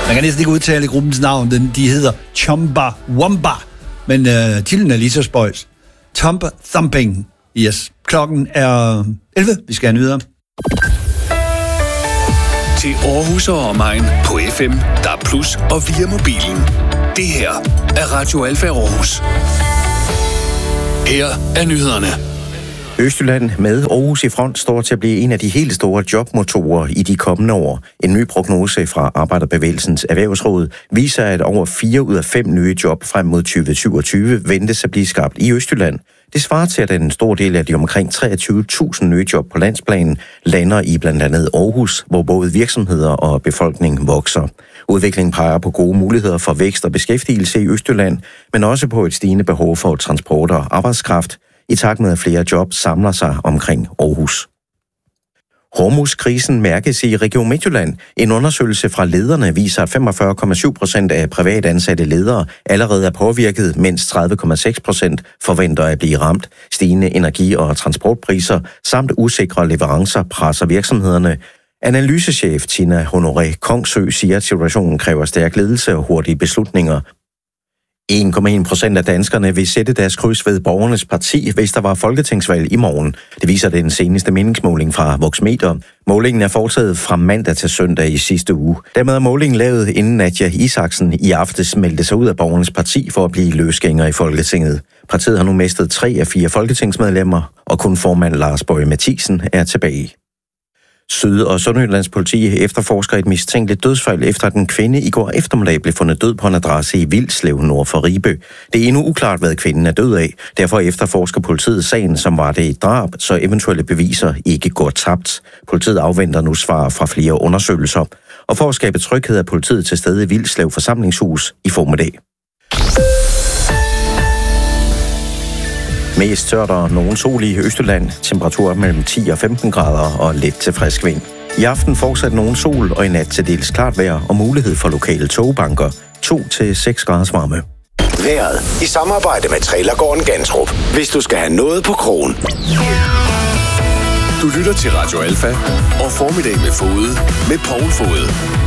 Man kan næsten ikke udtale gruppens navn. De hedder Chumbawamba. Men titlen er lige så spøjs. Thump Thumping. Yes. Klokken er 11. Vi skal have nyheder. Til Aarhus og omegn på FM, DAB+ og via mobilen. Det her er Radio Alfa Aarhus. Her er nyhederne. Østjylland med Aarhus i front står til at blive en af de helt store jobmotorer i de kommende år. En ny prognose fra Arbejderbevægelsens Erhvervsråd viser, at over 4 ud af 5 nye job frem mod 2027 ventes at blive skabt i Østjylland. Det svarer til, at en stor del af de omkring 23.000 nye job på landsplanen lander i blandt andet Aarhus, hvor både virksomheder og befolkning vokser. Udviklingen peger på gode muligheder for vækst og beskæftigelse i Østjylland, men også på et stigende behov for transport og arbejdskraft, i takt med at flere job samler sig omkring Aarhus. Hormuzkrisen mærkes i Region Midtjylland. En undersøgelse fra lederne viser, at 45,7% af privat ansatte ledere allerede er påvirket, mens 30,6% forventer at blive ramt. Stigende energi- og transportpriser samt usikre leverancer presser virksomhederne. Analysechef Tina Honoré Kongsø siger, at situationen kræver stærk ledelse og hurtige beslutninger. 1,1% af danskerne vil sætte deres kryds ved Borgernes Parti, hvis der var folketingsvalg i morgen. Det viser den seneste meningsmåling fra Voxmeter. Målingen er foretaget fra mandag til søndag i sidste uge. Dermed er målingen lavet, inden Nadja Isaksen i aftes meldte sig ud af Borgernes Parti for at blive løsgænger i Folketinget. Partiet har nu mistet 3 af 4 folketingsmedlemmer, og kun formand Lars Boje Mathiesen er tilbage. Syd- og Sønderjyllands politi efterforsker et mistænkeligt dødsfald efter, at en kvinde i går eftermiddag blev fundet død på en adresse i Vilslev nord for Ribe. Det er endnu uklart, hvad kvinden er død af. Derfor efterforsker politiet sagen, som var det et drab, så eventuelle beviser ikke går tabt. Politiet afventer nu svar fra flere undersøgelser. Og for at skabe tryghed er politiet til stede i Vilslev forsamlingshus i formiddag. Mest tørt og nogen sol i Østjylland. Temperaturer mellem 10 og 15 grader og let til frisk vind. I aften fortsat nogen sol og i nat til dels klart vejr og mulighed for lokale togbanker. 2-6 graders varme. Vejret i samarbejde med Trailergården Gantrup. Hvis du skal have noget på krogen. Du lytter til Radio Alfa og Formiddag med Fode med Poul Fode.